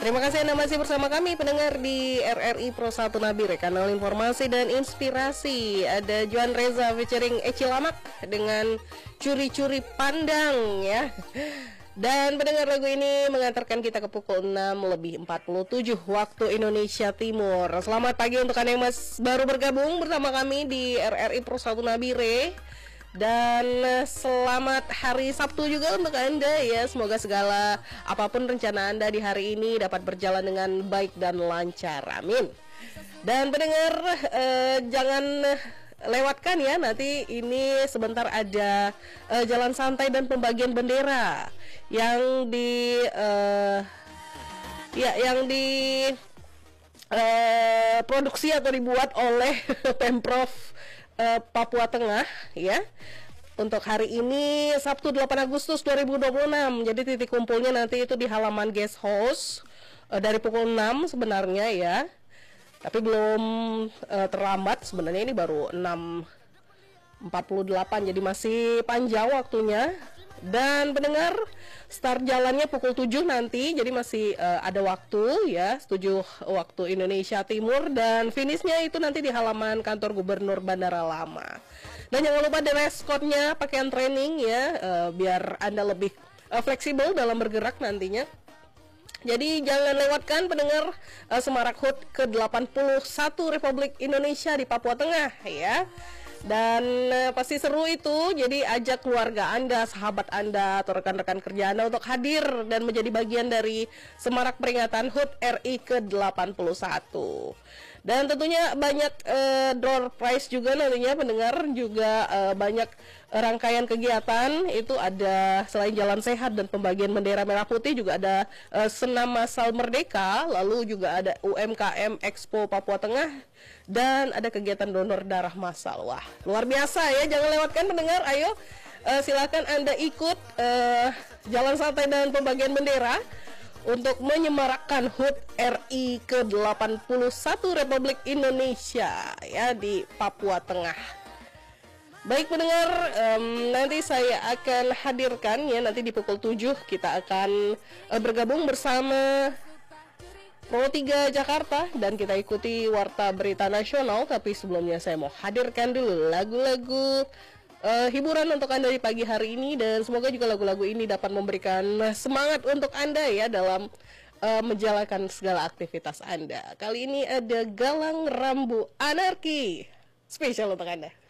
Terima kasih Anda masih bersama kami pendengar di RRI Pro 1 Nabire, kanal informasi dan inspirasi. Ada Juan Reza featuring Eci Lamak dengan Curi-Curi Pandang ya. Dan pendengar, lagu ini mengantarkan kita ke pukul 6:47 waktu Indonesia Timur. Selamat pagi untuk Anda yang baru bergabung bersama kami di RRI Pro 1 Nabire. Dan selamat hari Sabtu juga untuk Anda ya. Semoga segala apapun rencana Anda di hari ini dapat berjalan dengan baik dan lancar. Amin. Dan pendengar, jangan lewatkan ya, nanti ini sebentar ada jalan santai dan pembagian bendera yang produksi atau dibuat oleh Pemprov Papua Tengah ya. Untuk hari ini Sabtu 8 Agustus 2026. Jadi titik kumpulnya nanti itu di halaman guest house dari pukul 6 sebenarnya ya. Tapi belum terlambat, sebenarnya ini baru 6:48, jadi masih panjang waktunya. Dan pendengar, start jalannya pukul 7 nanti, jadi masih ada waktu ya, 7 waktu Indonesia Timur. Dan finishnya itu nanti di halaman kantor Gubernur Bandara Lama. Dan jangan lupa dress code-nya pakaian training ya, biar Anda lebih fleksibel dalam bergerak nantinya. Jadi jangan lewatkan pendengar Semarak HUT ke-81 Republik Indonesia di Papua Tengah ya. Dan pasti seru itu, jadi ajak keluarga Anda, sahabat Anda, atau rekan-rekan kerja Anda untuk hadir dan menjadi bagian dari semarak peringatan HUT RI ke-81. Dan tentunya banyak door prize juga nantinya pendengar, juga banyak rangkaian kegiatan. Itu ada selain jalan sehat dan pembagian bendera merah putih, juga ada senam massal merdeka, lalu juga ada UMKM Expo Papua Tengah, dan ada kegiatan donor darah massal. Wah, luar biasa ya, jangan lewatkan pendengar. Ayo silakan Anda ikut jalan santai dan pembagian bendera untuk menyemarakkan HUT RI ke-81 Republik Indonesia ya di Papua Tengah. Baik pendengar, nanti saya akan hadirkan ya, nanti di pukul 7 kita akan bergabung bersama Pro 3 Jakarta dan kita ikuti Warta Berita Nasional. Tapi sebelumnya saya mau hadirkan dulu lagu-lagu hiburan untuk Anda di pagi hari ini, dan semoga juga lagu-lagu ini dapat memberikan semangat untuk Anda ya dalam menjalankan segala aktivitas Anda. Kali ini ada Galang Rambu Anarki, spesial untuk Anda.